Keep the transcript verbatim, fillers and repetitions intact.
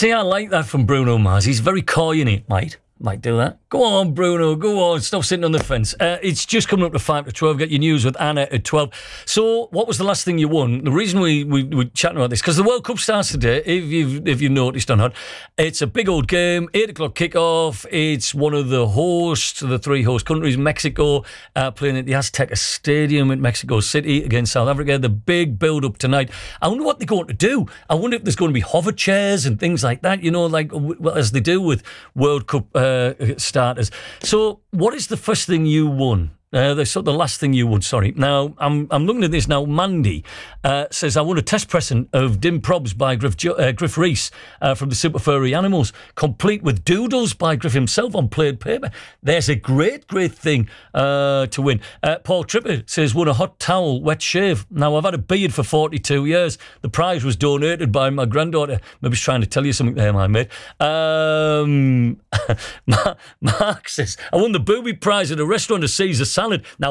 See, I like that from Bruno Mars. He's very coy, in it, mate. Might do that. Go on, Bruno. Go on. Stop sitting on the fence. Uh, it's just coming up to five to twelve. Get your news with Anna at twelve. So, what was the last thing you won? The reason we, we, we're chatting about this, because the World Cup starts today, if you've, if you've noticed or not. It's a big old game, eight o'clock kickoff. It's one of the hosts, the three host countries, Mexico, uh, playing at the Azteca Stadium in Mexico City against South Africa. The big build-up tonight. I wonder what they're going to do. I wonder if there's going to be hover chairs and things like that, you know, like as they do with World Cup uh, starters. So, what is the first thing you won? Uh, the, so the last thing you would, sorry. Now, I'm I'm looking at this now. Mandy uh, says, I won a test pressing of Dim Probs by Griff, jo- uh, Griff Rees uh, from the Super Furry Animals, complete with doodles by Griff himself on plaid paper. There's a great, great thing uh, to win. Uh, Paul Tripper says, won a hot towel, wet shave. Now, I've had a beard for forty-two years. The prize was donated by my granddaughter. Maybe she's trying to tell you something there, my mate. Um, Mark says, I won the booby prize at a restaurant at Caesar Salad. Now,